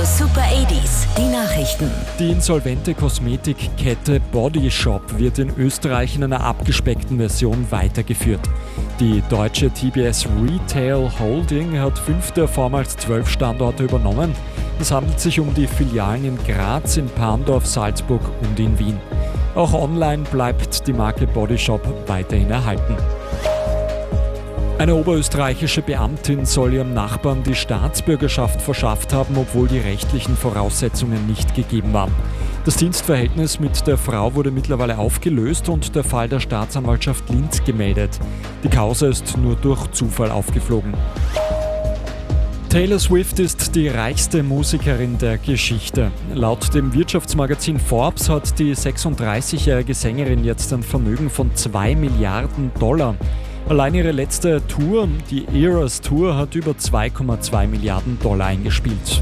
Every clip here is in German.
Radio Super 80s, die Nachrichten. Die insolvente Kosmetikkette Body Shop wird in Österreich in einer abgespeckten Version weitergeführt. Die deutsche TBS Retail Holding hat 5 der vormals 12 Standorte übernommen. Es handelt sich um die Filialen in Graz, in Parndorf, Salzburg und in Wien. Auch online bleibt die Marke Body Shop weiterhin erhalten. Eine oberösterreichische Beamtin soll ihrem Nachbarn die Staatsbürgerschaft verschafft haben, obwohl die rechtlichen Voraussetzungen nicht gegeben waren. Das Dienstverhältnis mit der Frau wurde mittlerweile aufgelöst und der Fall der Staatsanwaltschaft Linz gemeldet. Die Causa ist nur durch Zufall aufgeflogen. Taylor Swift ist die reichste Musikerin der Geschichte. Laut dem Wirtschaftsmagazin Forbes hat die 36-jährige Sängerin jetzt ein Vermögen von $2 Milliarden. Allein ihre letzte Tour, die Eras Tour, hat über $2,2 Milliarden eingespielt.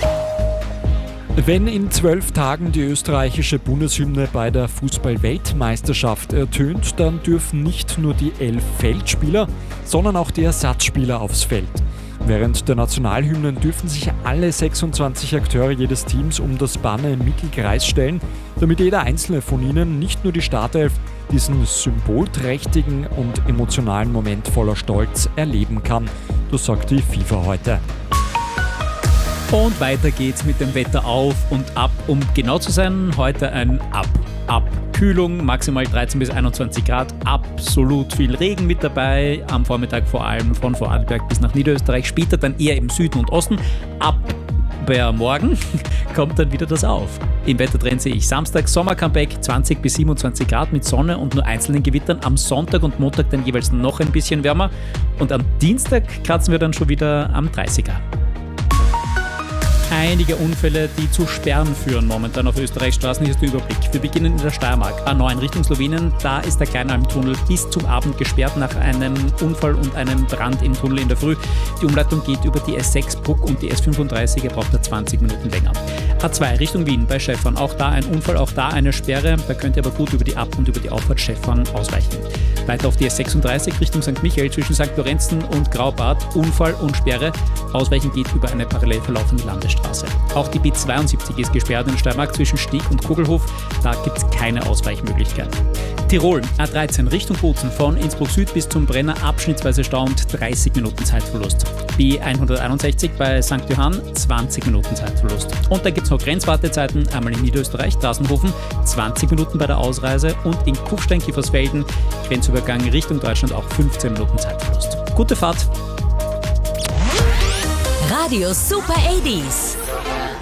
Wenn in 12 Tagen die österreichische Bundeshymne bei der Fußball-Weltmeisterschaft ertönt, dann dürfen nicht nur die 11 Feldspieler, sondern auch die Ersatzspieler aufs Feld. Während der Nationalhymnen dürfen sich alle 26 Akteure jedes Teams um das Banner im Mittelkreis stellen, damit jeder einzelne von ihnen, nicht nur die Startelf, diesen symbolträchtigen und emotionalen Moment voller Stolz erleben kann. Das sagt die FIFA heute. Und weiter geht's mit dem Wetter auf und ab. Um genau zu sein, heute ein Abkühlung, maximal 13 bis 21 Grad, absolut viel Regen mit dabei, am Vormittag vor allem von Vorarlberg bis nach Niederösterreich, später dann eher im Süden und Osten. Aber morgen kommt dann wieder das auf. Im Wettertrend sehe ich Samstag Sommer-Comeback, 20 bis 27 Grad mit Sonne und nur einzelnen Gewittern. Am Sonntag und Montag dann jeweils noch ein bisschen wärmer. Und am Dienstag kratzen wir dann schon wieder am 30er. Einige Unfälle, die zu Sperren führen momentan auf Österreichs Straßen. Hier ist der Überblick. Wir beginnen in der Steiermark. A9 Richtung Slowenien. Da ist der Kleinalm-Tunnel bis zum Abend gesperrt nach einem Unfall und einem Brand im Tunnel in der Früh. Die Umleitung geht über die S6 Bruck und die S35. Ihr braucht da 20 Minuten länger. A2 Richtung Wien bei Schäffern. Auch da ein Unfall, auch da eine Sperre. Da könnt ihr aber gut über die Ab- und über die Auffahrt Schäffern ausweichen. Weiter auf die S36 Richtung St. Michael zwischen St. Lorenzen und Graubad. Unfall und Sperre. Ausweichen geht über eine parallel verlaufende Landesstraße. Auch die B72 ist gesperrt in Steiermark zwischen Steg und Kugelhof. Da gibt es keine Ausweichmöglichkeit. Tirol, A13 Richtung Bozen von Innsbruck Süd bis zum Brenner, abschnittsweise Stau und 30 Minuten Zeitverlust. B161 bei St. Johann, 20 Minuten Zeitverlust. Und da gibt es noch Grenzwartezeiten, einmal in Niederösterreich, Dasenhofen, 20 Minuten bei der Ausreise und in Kufstein-Kiefersfelden, Grenzübergang Richtung Deutschland, auch 15 Minuten Zeitverlust. Gute Fahrt! Radio Super 80s.